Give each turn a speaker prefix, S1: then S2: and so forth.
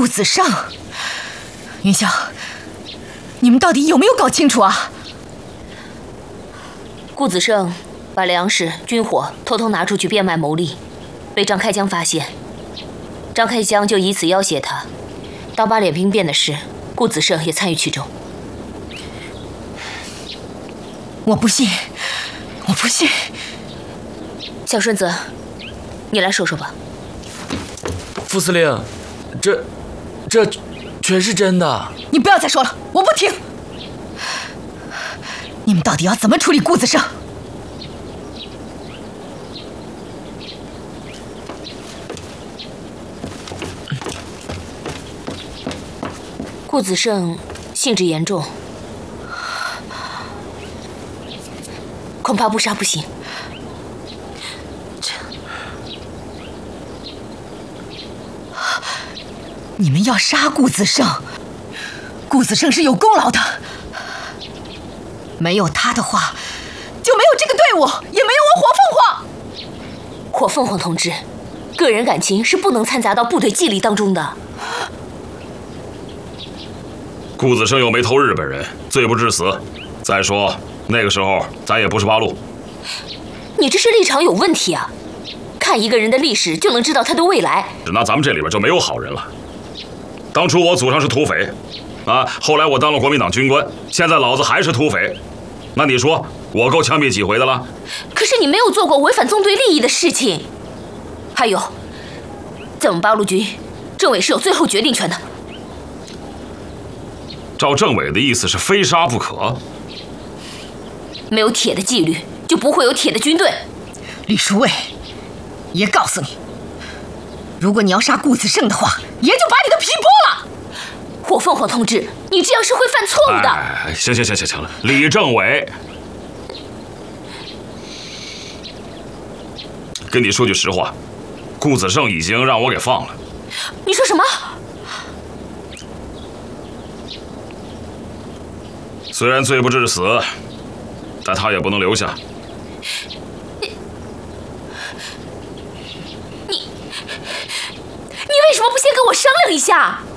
S1: 子胜，云霄，你们到底有没有搞清楚啊？
S2: 顾子胜把粮食、军火偷偷拿出去变卖牟利，被张开江发现，张开江就以此要挟他。当把脸兵变的事，顾子胜也参与其中。
S1: 我不信，我不信。
S2: 小顺子，你来说说吧。
S3: 副司令，这全是真的。
S1: 你不要再说了，我不听。你们到底要怎么处理顾子胜？
S2: 顾子胜性质严重，恐怕不杀不行。
S1: 你们要杀顾子胜？顾子胜是有功劳的，没有他的话，就没有这个队伍，也没有我火凤凰。
S2: 火凤凰同志，个人感情是不能掺杂到部队纪律当中的。
S4: 顾子胜又没偷日本人，罪不至死。再说那个时候咱也不是八路。
S2: 你这是立场有问题啊！看一个人的历史就能知道他的未来。
S4: 只拿咱们这里边就没有好人了。当初我祖上是土匪，后来我当了国民党军官，现在老子还是土匪，那你说我够枪毙几回的了？
S2: 可是你没有做过违反纵队利益的事情。还有，在我们八路军，政委是有最后决定权的。
S4: 照政委的意思是非杀不可。
S2: 没有铁的纪律，就不会有铁的军队。
S1: 吕书尉，爷告诉你，如果你要杀顾子胜的话，爷就把你的皮剥了。
S2: 火凤凰同志，你这样是会犯错误的。
S4: 行了，李政委，跟你说句实话，顾子胜已经让我给放了。
S2: 你说什么？
S4: 虽然罪不至死，但他也不能留下。
S2: 你为什么不先跟我商量一下？